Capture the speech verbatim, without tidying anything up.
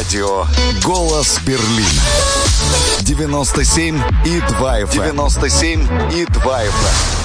Радио «Голос Берлина». девяносто семь и два эф эм. девяносто семь и два эф эм.